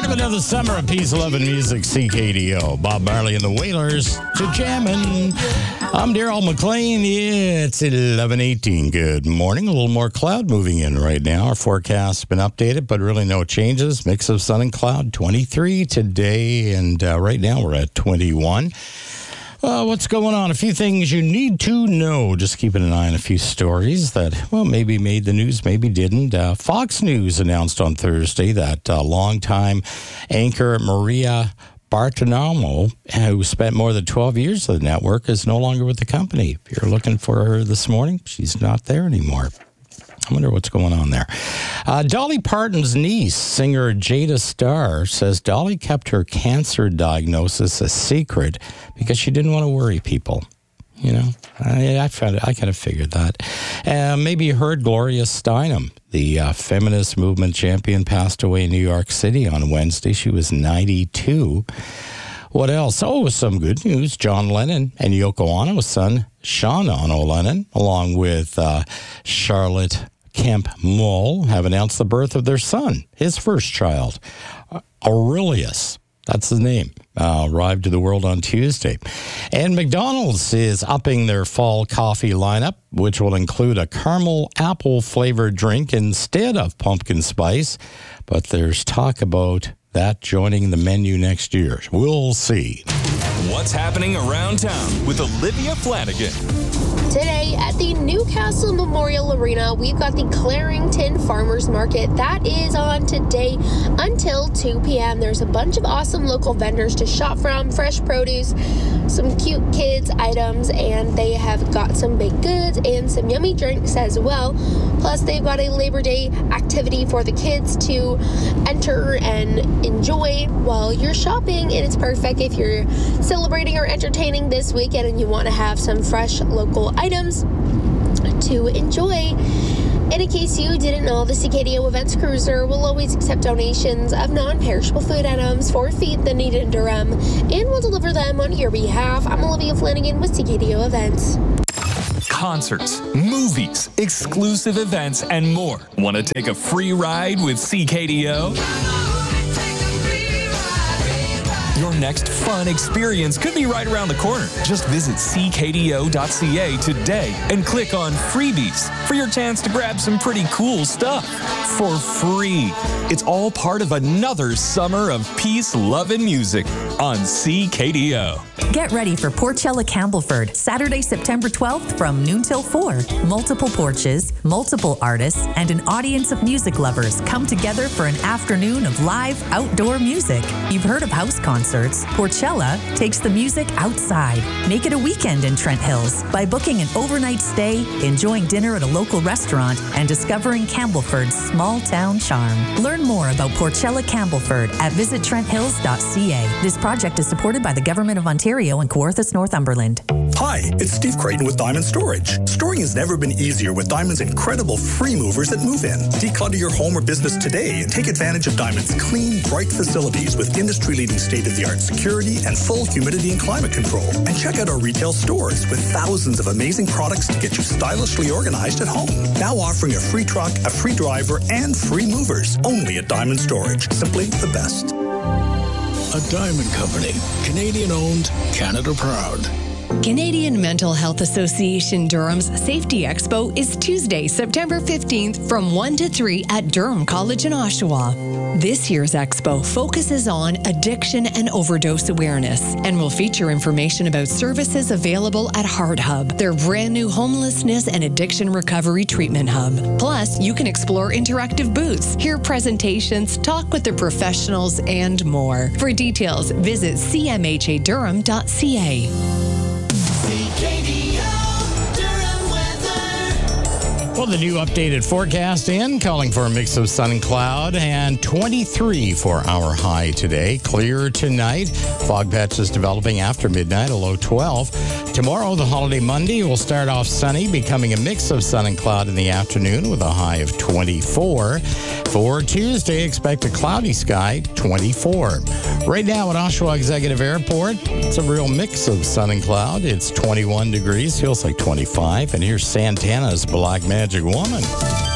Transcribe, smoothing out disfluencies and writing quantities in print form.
of another summer of peace, love, and music. CKDO. Bob Marley and the Wailers to jamming. I'm Daryl McLean. Yeah, it's 11:18. Good morning. A little more cloud moving in right now. Our forecast's been updated, but really no changes. Mix of sun and cloud. 23 today, and right now we're at 21. What's going on? A few things you need to know. Just keeping an eye on a few stories that, well, maybe made the news, maybe didn't. Fox News announced on Thursday that longtime anchor Maria Bartiromo, who spent more than 12 years at the network, is no longer with the company. If you're looking for her this morning, she's not there anymore. I wonder what's going on there. Dolly Parton's niece, singer Jada Starr, says Dolly kept her cancer diagnosis a secret because she didn't want to worry people. You know, I kind of figured that. Maybe you heard Gloria Steinem, the feminist movement champion, passed away in New York City on Wednesday. She was 92. What else? Oh, some good news. John Lennon and Yoko Ono's son, Sean Ono Lennon, along with Charlotte Kemp Mull, have announced the birth of their son, his first child, Aurelius. That's his name. Arrived to the world on Tuesday. And McDonald's is upping their fall coffee lineup, which will include a caramel apple flavored drink instead of pumpkin spice. But there's talk about that joining the menu next year. We'll see. What's happening around town with Olivia Flanagan? Today at the Newcastle Memorial Arena, we've got the Clarington Farmers Market. That is on today until 2 p.m. There's a bunch of awesome local vendors to shop from, fresh produce, some cute kids items, and they have got some baked goods and some yummy drinks as well. Plus, they've got a Labor Day activity for the kids to enter and enjoy while you're shopping, and it's perfect if you're celebrating or entertaining this weekend and you want to have some fresh local items to enjoy. And in case you didn't know, the CKDO Events Cruiser will always accept donations of non-perishable food items for Feed the Need in Durham, and will deliver them on your behalf. I'm Olivia Flanagan with CKDO Events. Concerts, movies, exclusive events, and more. Want to take a free ride with CKDO? Your next fun experience could be right around the corner. Just visit ckdo.ca today and click on freebies for your chance to grab some pretty cool stuff for free. It's all part of another summer of peace, love, and music on CKDO. Get ready for Porchella Campbellford, Saturday, September 12th from noon till 4. Multiple porches, multiple artists, and an audience of music lovers come together for an afternoon of live outdoor music. You've heard of house concerts. Porchella takes the music outside. Make it a weekend in Trent Hills by booking an overnight stay, enjoying dinner at a local restaurant, and discovering Campbellford's small town charm. Learn more about Porchella Campbellford at visittrenthills.ca. This project is supported by the Government of Ontario and Kawarthas, Northumberland. Hi, it's Steve Creighton with Diamond Storage. Storing has never been easier with Diamond's incredible free movers that move in. Declutter your home or business today and take advantage of Diamond's clean, bright facilities with industry-leading state-of-the-art security and full humidity and climate control. And check out our retail stores with thousands of amazing products to get you stylishly organized at home. Now offering a free truck, a free driver, and free movers. Only at Diamond Storage. Simply the best. A Diamond Company. Canadian owned, Canada proud. Canadian Mental Health Association Durham's Safety Expo is Tuesday, September 15th from 1 to 3 at Durham College in Oshawa. This year's expo focuses on addiction and overdose awareness and will feature information about services available at Heart Hub, their brand new homelessness and addiction recovery treatment hub. Plus, you can explore interactive booths, hear presentations, talk with the professionals, and more. For details, visit cmhadurham.ca. Well, the new updated forecast calling for a mix of sun and cloud, and 23 for our high today. Clear tonight. Fog patches developing after midnight, a low 12. Tomorrow, the holiday Monday, will start off sunny, becoming a mix of sun and cloud in the afternoon with a high of 24. For Tuesday, expect a cloudy sky, 24. Right now at Oshawa Executive Airport, it's a real mix of sun and cloud. It's 21 degrees, feels like 25. And here's Santana's Black Magic Woman.